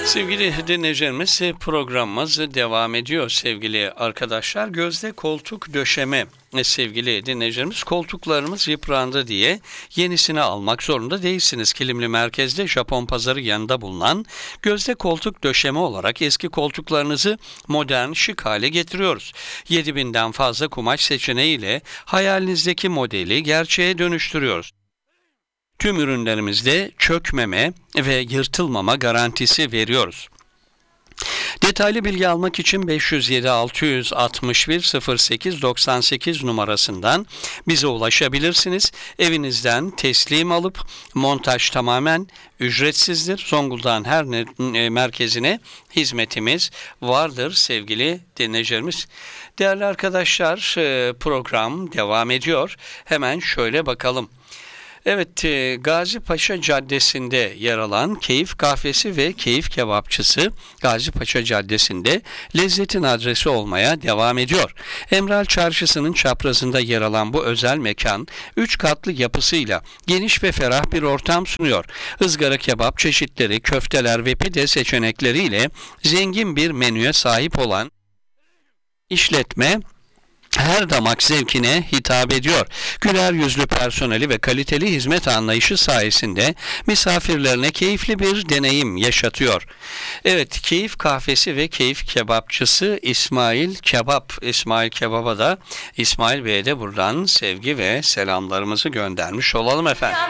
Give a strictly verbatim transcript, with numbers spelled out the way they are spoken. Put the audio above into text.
Sevgili dinleyicilerimiz, programımız devam ediyor sevgili arkadaşlar. Gözde koltuk döşeme sevgili dinleyicilerimiz, koltuklarımız yıprandı diye yenisini almak zorunda değilsiniz. Kilimli Merkez'de Japon Pazarı yanında bulunan Gözde koltuk döşeme olarak eski koltuklarınızı modern, şık hale getiriyoruz. yedi binden fazla kumaş seçeneğiyle hayalinizdeki modeli gerçeğe dönüştürüyoruz. Tüm ürünlerimizde çökmeme ve yırtılmama garantisi veriyoruz. Detaylı bilgi almak için beş yüz yedi altı yüz altmış bir sıfır sekiz doksan sekiz numarasından bize ulaşabilirsiniz. Evinizden teslim alıp montaj tamamen ücretsizdir. Zonguldak'ın her merkezine hizmetimiz vardır sevgili dinleyicilerimiz. Değerli arkadaşlar, program devam ediyor. Hemen şöyle bakalım. Evet, Gazi Paşa Caddesi'nde yer alan Keyif Kahvesi ve Keyif Kebapçısı Gazi Paşa Caddesi'nde lezzetin adresi olmaya devam ediyor. Emral Çarşısı'nın çaprazında yer alan bu özel mekan üç katlı yapısıyla geniş ve ferah bir ortam sunuyor. Izgara kebap çeşitleri, köfteler ve pide seçenekleriyle zengin bir menüye sahip olan işletme her damak zevkine hitap ediyor. Güler yüzlü personeli ve kaliteli hizmet anlayışı sayesinde misafirlerine keyifli bir deneyim yaşatıyor. Evet, Keyif Kahvesi ve Keyif Kebapçısı İsmail Kebap. İsmail Kebap'a da İsmail Bey'e de buradan sevgi ve selamlarımızı göndermiş olalım efendim.